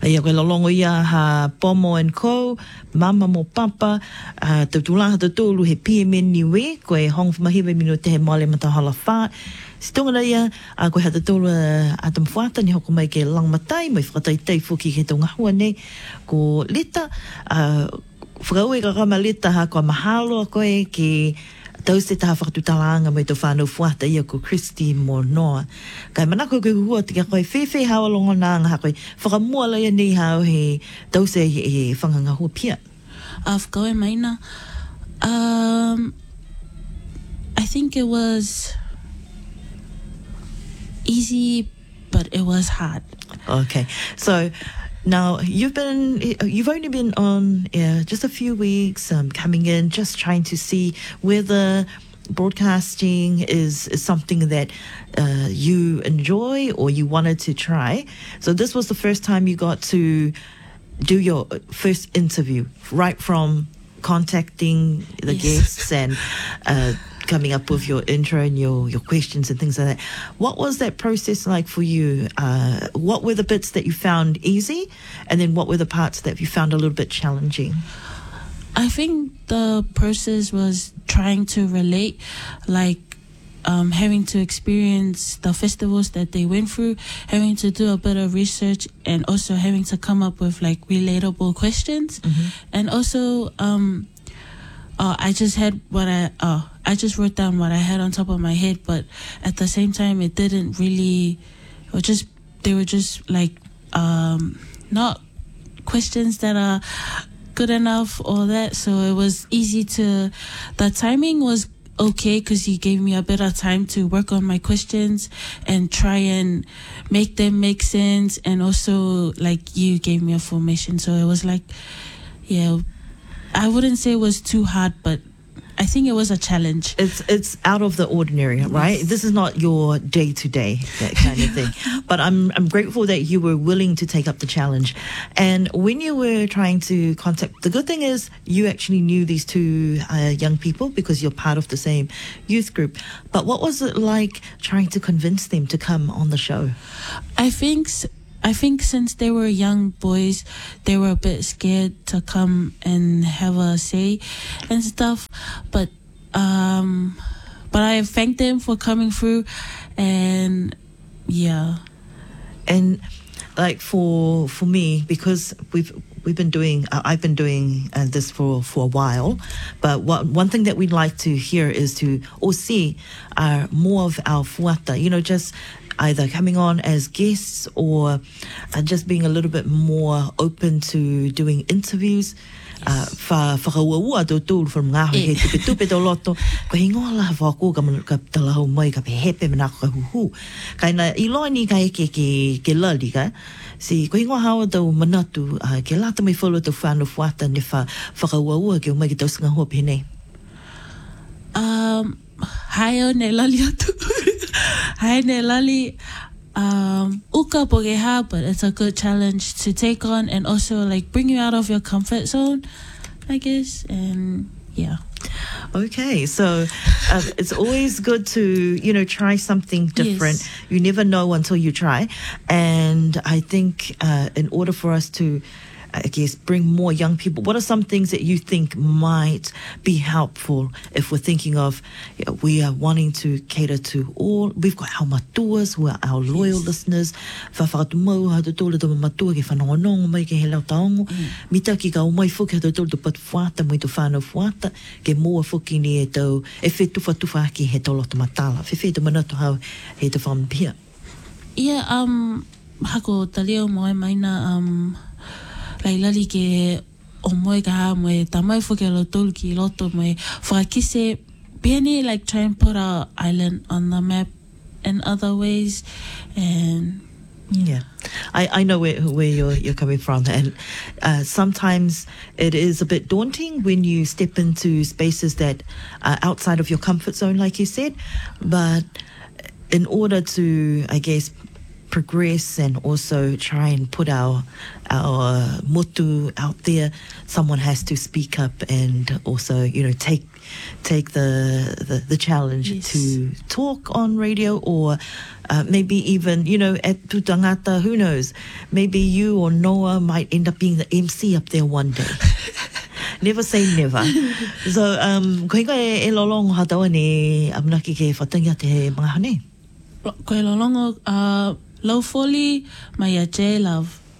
Ia koe lolongo ia ha Pomo and Co, Mama mo Papa, te tulaha te tūlu he pie men niwe, koe hong mahiwe mino te he mole matahala wha. Si tongana ia, koe hata tūlu a tam whata ni hoko mai ke langmatai, mai whakataitei fuki ke tonga hua nei, ko leta, whakaue ka kama leta ha koe mahalo a koe ke tau se taha whakatutalanga mai tō whānau whata ia ko Christy Monoa. Kai manako koe hua tika koe whewhe hawa longa nanga ha koe whakamua lai nei hao he tau se he whanganga hua pia. Whakaue maina. I think it was easy, but it was hard. Okay. So now you've only been on just a few weeks, coming in, just trying to see whether broadcasting is something that you enjoy or you wanted to try. So this was the first time you got to do your first interview, right from contacting the guests and coming up with your intro and your questions and things like that. What was that process like for you? What were the bits that you found easy, and then what were the parts that you found a little bit challenging? I think the process was trying to relate, like having to experience the festivals that they went through, having to do a bit of research, and also having to come up with like relatable questions. And also I just had I just wrote down what I had on top of my head, but at the same time it didn't really, they were just like not questions that are good enough or that, so it was easy to, the timing was okay because he gave me a bit of time to work on my questions and try and make them make sense, and also like you gave me a formation, so it was like, yeah, I wouldn't say it was too hard, but I think it was a challenge. It's out of the ordinary, right? Yes. This is not your day-to-day, that kind of thing. But I'm grateful that you were willing to take up the challenge. And when you were trying to contact, the good thing is you actually knew these two young people because you're part of the same youth group. But what was it like trying to convince them to come on the show? I think since they were young boys, they were a bit scared to come and have a say and stuff. But I thank them for coming through, and yeah. And like for me, because I've been doing this for a while, but one thing that we'd like to hear is to see more of our fuata, just either coming on as guests or just being a little bit more open to doing interviews. Whakauaua tō tūru from ngāhui he tupe tō loto. Ko he ngola whako ka talahau mai ka pehepe manako ka huhu. Kaina I loa ni ka eke ke lali ka. Si ko he ngoa hawa tō manatu ke lata mai wholo tō whānu whata ne whakauaua ke o mai ki tō singa hua pene. Hai o ne lali atu. Hai ne lali. Uka pogeha, but it's a good challenge to take on and also like bring you out of your comfort zone, I guess. And yeah. Okay, so it's always good to try something different. Yes. You never know until you try, and I think in order for us to bring more young people, what are some things that you think might be helpful if we're thinking of, we are wanting to cater to all? We've got our matuas who are our loyal listeners. Whawhakatumau hatu tōle tō matua ke whanongonongo mai ke he lau taongo. Mita ki ka umai whuki hatu tōle tō pat whata mai tō whanau whata. Ke mua whuki ni e tau e whe tuwha aki he tōlo tō matala. Whe tō manatu hau he tō whampia. Yeah, hako taleo moe maina, lai lali ke o moe ka haa moe tamai whuke lo tolu ki loto moe whakakise pēne, like try and put our island on the map in other ways. And yeah, I know where you're coming from, and sometimes it is a bit daunting when you step into spaces that are outside of your comfort zone, like you said. But in order to, progress and also try and put our motu out there, someone has to speak up and also, take the challenge Yes. to talk on radio or maybe even, at Tutangata, who knows, maybe you or Noah might end up being the MC up there one day. Never say never. So, koe e lolong hatawa ni amnaki ke whatangia te mga hane? Koe lolongo, lau foli, mai a J Love.